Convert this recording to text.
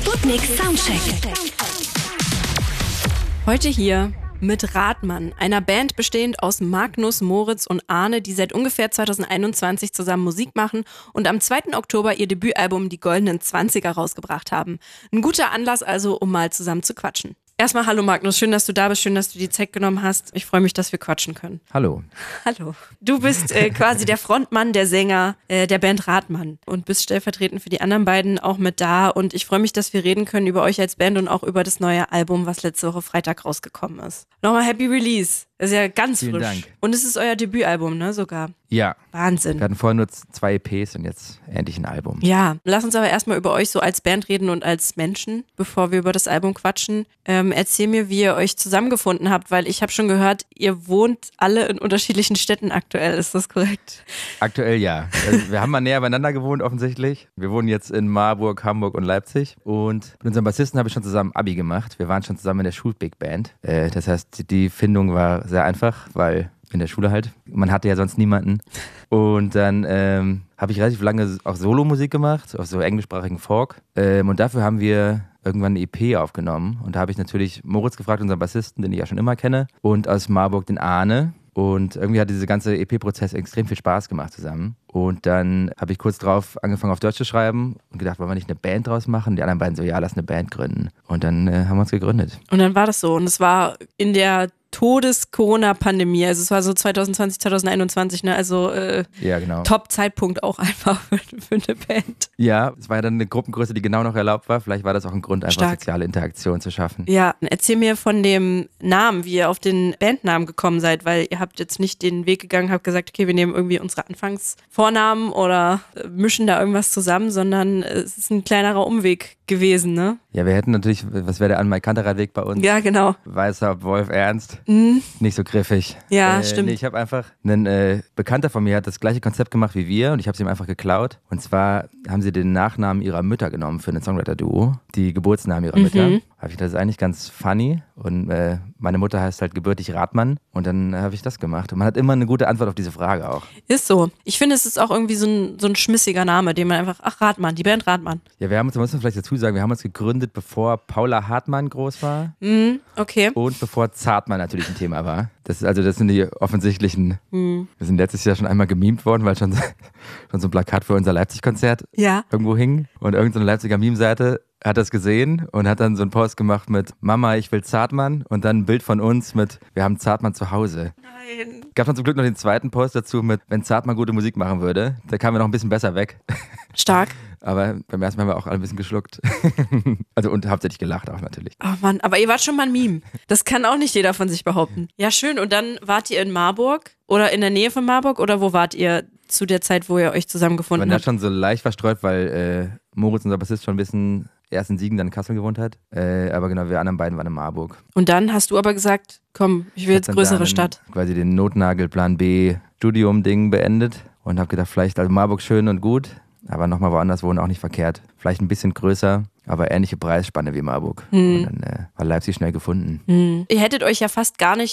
Sputnik Soundcheck. Heute hier mit Rathmann, einer Band bestehend aus Magnus, Moritz und Arne, die seit ungefähr 2021 zusammen Musik machen und am 2. Oktober ihr Debütalbum Die Goldenen 20er rausgebracht haben. Ein guter Anlass also, um mal zusammen zu quatschen. Erstmal hallo Magnus, schön, dass du da bist, schön, dass du die Zeit genommen hast. Ich freue mich, dass wir quatschen können. Hallo. Hallo. Du bist quasi der Frontmann, der Sänger der Band Rathmann und bist stellvertretend für die anderen beiden auch mit da. Und ich freue mich, dass wir reden können über euch als Band und auch über das neue Album, was letzte Woche Freitag rausgekommen ist. Nochmal Happy Release. Das ist ja ganz Vielen frisch. Dank. Und es ist euer Debütalbum, ne, sogar. Ja. Wahnsinn. Wir hatten vorher nur 2 EPs und jetzt endlich ein Album. Ja, lass uns aber erstmal über euch so als Band reden und als Menschen, bevor wir über das Album quatschen. Erzähl mir, wie ihr euch zusammengefunden habt, weil ich habe schon gehört, ihr wohnt alle in unterschiedlichen Städten aktuell, ist das korrekt? Aktuell ja. Also wir haben mal näher beieinander gewohnt offensichtlich. Wir wohnen jetzt in Marburg, Hamburg und Leipzig. Und mit unserem Bassisten habe ich schon zusammen Abi gemacht. Wir waren schon zusammen in der Schul-Big Band. Das heißt, die Findung war sehr einfach, weil in der Schule halt. Man hatte ja sonst niemanden. Und dann habe ich relativ lange auch Solomusik gemacht, auf so englischsprachigen Folk. Und dafür haben wir irgendwann eine EP aufgenommen. Und da habe ich natürlich Moritz gefragt, unseren Bassisten, den ich ja schon immer kenne. Und aus Marburg den Arne. Und irgendwie hat dieser ganze EP-Prozess extrem viel Spaß gemacht zusammen. Und dann habe ich kurz drauf angefangen auf Deutsch zu schreiben und gedacht, wollen wir nicht eine Band draus machen? Die anderen beiden so, ja, lass eine Band gründen. Und dann haben wir uns gegründet. Und dann war das so. Und es war in der Todes-Corona-Pandemie. Also es war so 2020, 2021, ne? Also ja, genau. Top-Zeitpunkt auch einfach für eine Band. Ja, es war ja dann eine Gruppengröße, die genau noch erlaubt war. Vielleicht war das auch ein Grund, einfach Stark. soziale Interaktion zu schaffen. Ja, erzähl mir von dem Namen, wie ihr auf den Bandnamen gekommen seid, weil ihr habt jetzt nicht den Weg gegangen, habt gesagt, okay, wir nehmen irgendwie unsere Anfangsvornamen oder mischen da irgendwas zusammen, sondern es ist ein kleinerer Umweg gewesen, ne? Ja, wir hätten natürlich, was wäre der Anmai-Kantereit-Weg bei uns? Ja, genau. Weißer Wolf Ernst. Mhm. Nicht so griffig. Ja, stimmt. Nee, ich habe einfach, ein Bekannter von mir hat das gleiche Konzept gemacht wie wir und ich habe es ihm einfach geklaut. Und zwar haben sie den Nachnamen ihrer Mütter genommen für ein Songwriter-Duo, die Geburtsnamen ihrer Mütter. Habe ich das ist eigentlich ganz funny und meine Mutter heißt halt gebürtig Rathmann und dann habe ich das gemacht. Und man hat immer eine gute Antwort auf diese Frage auch. Ist so. Ich finde, es ist auch irgendwie so ein schmissiger Name, den man einfach, Rathmann, die Band Rathmann. Ja, wir muss man vielleicht dazu sagen, wir haben uns gegründet, bevor Paula Hartmann groß war. Okay. Und bevor Zartmann natürlich ein Thema war. Das sind die offensichtlichen. Wir sind letztes Jahr schon einmal gemimt worden, weil schon so ein Plakat für unser Leipzig-Konzert irgendwo hing. Und irgendeine Leipziger Meme-Seite hat das gesehen und hat dann so einen Post gemacht mit Mama, ich will Zartmann und dann ein Bild von uns mit wir haben Zartmann zu Hause. Nein. Gab dann zum Glück noch den zweiten Post dazu mit wenn Zartmann gute Musik machen würde. Da kamen wir noch ein bisschen besser weg. Stark. Aber beim ersten Mal haben wir auch alle ein bisschen geschluckt. Also und hauptsächlich gelacht auch natürlich. Oh Mann, aber ihr wart schon mal ein Meme. Das kann auch nicht jeder von sich behaupten. Ja, schön. Und dann wart ihr in Marburg oder in der Nähe von Marburg oder wo wart ihr zu der Zeit, wo ihr euch zusammengefunden Wir waren habt? da schon so leicht verstreut, weil Moritz, unser Bassist, schon ein bisschen erst in Siegen, dann in Kassel gewohnt hat. Aber genau, wir anderen beiden waren in Marburg. Und dann hast du aber gesagt, komm, ich will jetzt größere Stadt. Quasi den Notnagel Plan B Studium-Ding beendet und habe gedacht, vielleicht, also Marburg schön und gut, aber nochmal woanders wohnen auch nicht verkehrt. Vielleicht ein bisschen größer, aber ähnliche Preisspanne wie Marburg. Und dann war Leipzig schnell gefunden. Ihr hättet euch ja fast gar nicht